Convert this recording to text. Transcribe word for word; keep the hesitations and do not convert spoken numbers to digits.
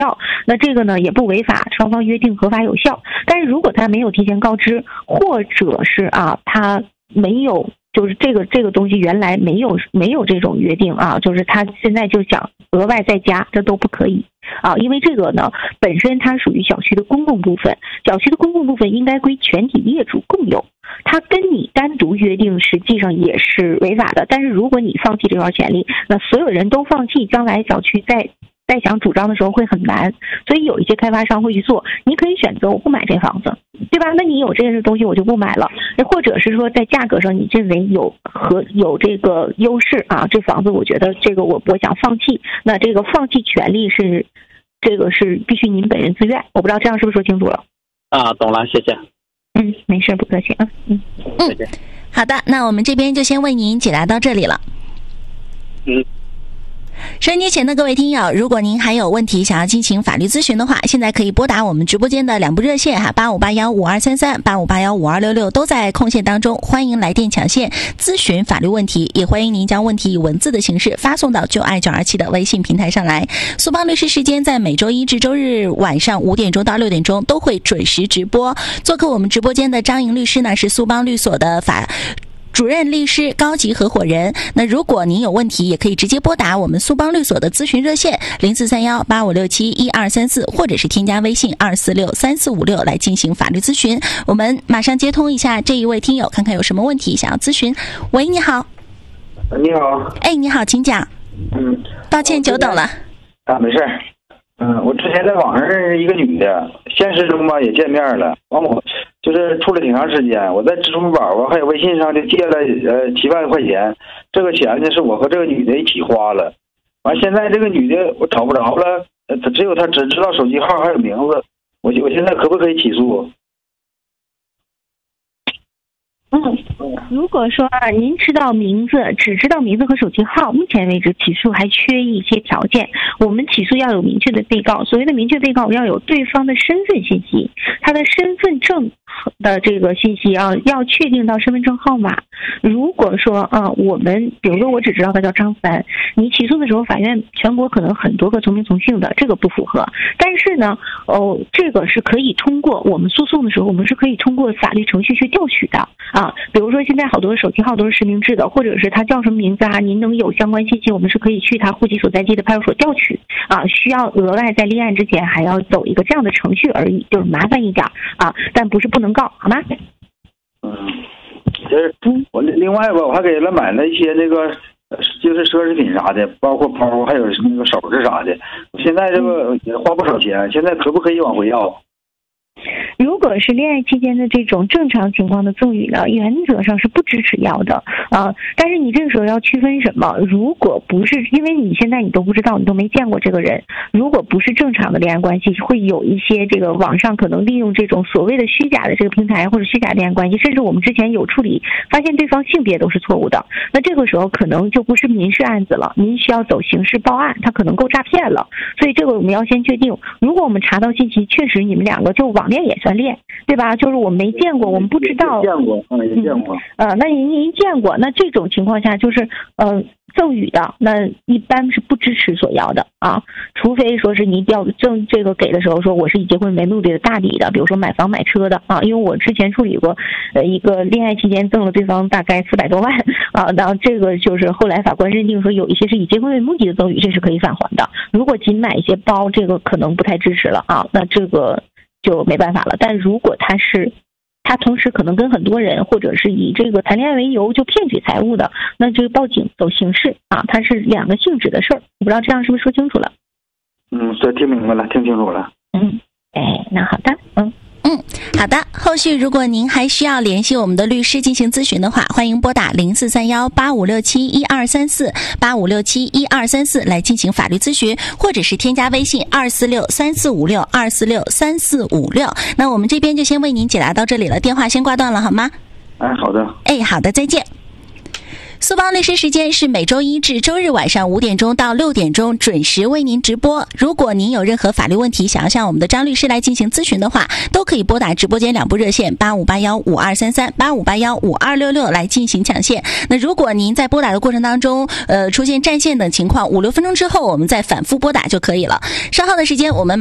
那这个呢也不违法，双方约定合法有效。但是如果他没有提前告知，或者是啊他没有就是这个这个东西原来没有没有这种约定啊，就是他现在就想额外再加，这都不可以啊，因为这个呢本身它属于小区的公共部分，小区的公共部分应该归全体业主共有，它跟你单独约定实际上也是违法的。但是如果你放弃这条权利，那所有人都放弃，将来小区在再想主张的时候会很难，所以有一些开发商会去做，你可以选择我不买这房子，对吧？那你有这些东西我就不买了，或者是说在价格上你认为有和有这个优势啊，这房子我觉得这个我我想放弃，那这个放弃权利是这个是必须您本人自愿。我不知道这样是不是说清楚了？ 啊，懂了，谢谢。 嗯，没事，不客气啊。嗯嗯， 好的，那我们这边就先为您解答到这里了。 嗯。 收音机前的各位听友，如果您还有问题想要进行法律咨询的话，现在可以拨打我们直播间的两部热线哈，八五八幺五二三三、八五八幺五二六六都在空线当中，欢迎来电抢线咨询法律问题，也欢迎您将问题以文字的形式发送到就爱九二七的微信平台上来。苏邦律师时间在每周一至周日晚上五点钟到六点钟都会准时直播。做客我们直播间的张莹律师呢，是苏邦律所的法主任律师、高级合伙人。那如果您有问题，也可以直接拨打我们苏邦律所的咨询热线零四三幺八五六七一二三四，或者是添加微信二四六三四五六来进行法律咨询。我们马上接通一下这一位听友，看看有什么问题想要咨询。喂，你好。 你好。 哎，你好，请讲。 嗯， 抱歉久等了。 啊，没事。嗯，我之前在网上认识一个女的，现实中吧也见面了，完我就是处了挺长时间。我在支付宝啊还有微信上就借了呃七万块钱，这个钱呢是我和这个女的一起花了。完现在这个女的我找不着了，呃，只有她只知道手机号还有名字，我我现在可不可以起诉？ 嗯，如果说啊，您知道名字，只知道名字和手机号，目前为止起诉还缺一些条件。我们起诉要有明确的被告，所谓的明确被告要有对方的身份信息，他的身份证的这个信息啊，要确定到身份证号码。如果说啊，我们比如说我只知道他叫张三，你起诉的时候，法院全国可能很多个从名从姓的，这个不符合。但是呢，哦，这个是可以通过我们诉讼的时候，我们是可以通过法律程序去调取的啊。比如说现在好多手机号都是实名制的，或者是他叫什么名字啊，您能有相关信息，我们是可以去他户籍所在地的派出所调取啊。需要额外在立案之前还要走一个这样的程序而已，就是麻烦一点啊，但不是不能告，好吗？ 嗯，就是我另外吧，我还给他买了一些那个就是奢侈品啥的，包括包还有那个首饰啥的。现在这个也花不少钱，现在可不可以往回要？ 如果是恋爱期间的这种正常情况的赠与呢，原则上是不支持要的啊。但是你这个时候要区分什么？如果不是，因为你现在你都不知道，你都没见过这个人，如果不是正常的恋爱关系，会有一些这个网上可能利用这种所谓的虚假的这个平台或者虚假恋爱关系，甚至我们之前有处理发现对方性别都是错误的，那这个时候可能就不是民事案子了，您需要走刑事报案，他可能够诈骗了。所以这个我们要先确定，如果我们查到信息确实你们两个就网恋也算恋，对吧？就是我没见过，我们不知道。 见过，嗯，也见过。 嗯、呃，那您您见过，那这种情况下就是呃赠与的，那一般是不支持索要的啊，除非说是你要赠这个给的时候说我是以结婚为目的的大礼的，比如说买房买车的啊，因为我之前处理过呃一个恋爱期间赠了对方大概四百多万啊，然后这个就是后来法官认定说有一些是以结婚为目的的赠与，这是可以返还的。如果仅买一些包，这个可能不太支持了啊，那这个就没办法了。但如果他是他同时可能跟很多人，或者是以这个谈恋爱为由就骗取财物的，那这个报警走刑事啊，它是两个性质的事儿。我不知道这样是不是说清楚了？ 嗯，这听明白了，听清楚了。 嗯，哎，那好的，嗯。 嗯，好的。后续如果您还需要联系我们的律师进行咨询的话，欢迎拨打零四三幺八五六七一二三四八五六七一二三四来进行法律咨询，或者是添加微信二四六三四五六二四六三四五六。那我们这边就先为您解答到这里了，电话先挂断了好吗？ 哎，好的。 哎，好的，再见。 苏邦律师时间是每周一至周日晚上五点钟到六点钟准时为您直播。如果您有任何法律问题想要向我们的张律师来进行咨询的话，都可以拨打直播间两部热线八五八幺五二三三、八五八幺五二六六来进行抢线。那如果您在拨打的过程当中，呃，出现占线等情况，五六分钟之后我们再反复拨打就可以了。稍后的时间我们